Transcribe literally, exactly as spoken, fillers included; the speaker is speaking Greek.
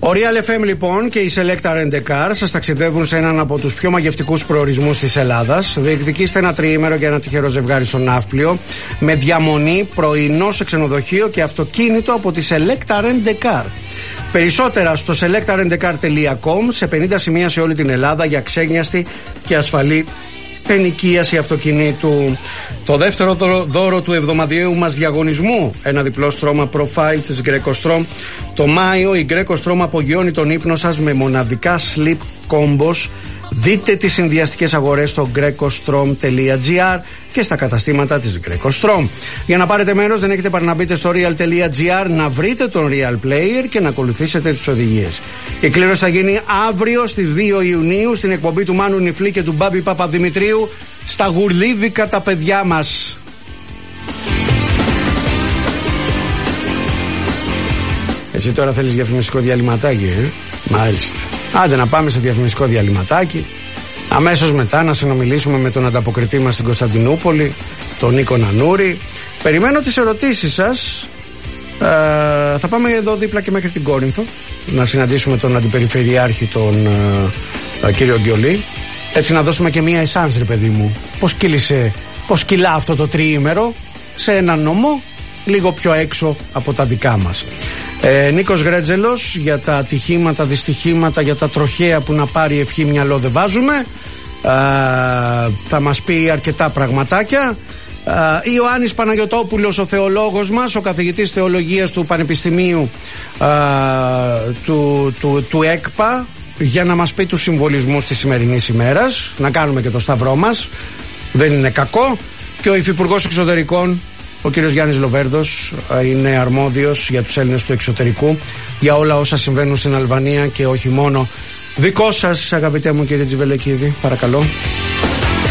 Ο Real εφ εμ λοιπόν και η Selecta Rent a Car σας ταξιδεύουν σε έναν από τους πιο μαγευτικούς προορισμούς της Ελλάδας. Διεκδικήστε ένα τριήμερο για ένα τυχερό ζευγάρι στο Ναύπλιο με διαμονή, πρωινό σε ξενοδοχείο και αυτοκίνητο από τη Selecta Rent a Car. Περισσότερα στο selecta rent a car τελεία com, σε πενήντα σημεία σε όλη την Ελλάδα για ξένιαστη και ασφαλή ενοικίαση αυτοκινήτου. Το δεύτερο δώρο του εβδομαδιαίου μας διαγωνισμού, ένα διπλό στρώμα profile της Greco Strom. Το Μάιο η Greco Strom απογειώνει τον ύπνο σας με μοναδικά sleep combos. Δείτε τις συνδυαστικές αγορές στο greco strom τελεία gr και στα καταστήματα της Greco Strom. Για να πάρετε μέρος δεν έχετε παρά να μπείτε στο real τελεία gr, να βρείτε τον Real Player και να ακολουθήσετε τις οδηγίες. Η κλήρωση θα γίνει αύριο στις δύο Ιουνίου στην εκπομπή του Μάνου Νιφλή και του Μπάμπη Παπαδημητρίου στα Γουρλίδικα τα παιδιά μας. Εσύ τώρα θέλεις διαφημιστικό διαλυματάκι, ε? Μάλιστα. Άντε να πάμε σε διαφημιστικό διαλυματάκι. Αμέσως μετά να συνομιλήσουμε με τον ανταποκριτή μας στην Κωνσταντινούπολη, τον Νίκο Νανούρη. Περιμένω τις ερωτήσεις σας. ε, Θα πάμε εδώ δίπλα και μέχρι την Κόρινθο να συναντήσουμε τον αντιπεριφερειάρχη, τον ε, ε, κύριο Γκιολή. Έτσι να δώσουμε και μία εσάνς, ρε παιδί μου. Πώς κύλησε, πώς κυλά αυτό το τριήμερο σε έναν νομό λίγο πιο έξω από τα δικά μας. Ε, Νίκος Γρέτζελος για τα ατυχήματα, δυστυχήματα, για τα τροχαία που να πάρει ευχή μυαλό δεν βάζουμε. Ε, θα μας πει αρκετά πραγματάκια. Ε, Ιωάννης Παναγιωτόπουλος, ο θεολόγος μας, ο καθηγητής θεολογίας του Πανεπιστημίου ε, του, του, του ΕΚΠΑ, για να μας πει τους συμβολισμούς της σημερινής ημέρας. Να κάνουμε και το σταυρό μας, δεν είναι κακό. Και ο Υφυπουργός Εξωτερικών, ο κύριος Γιάννης Λοβέρδος, είναι αρμόδιος για τους Έλληνες του εξωτερικού, για όλα όσα συμβαίνουν στην Αλβανία και όχι μόνο. Δικό σας, αγαπητέ μου κύριε Τζιβελεκίδη, παρακαλώ.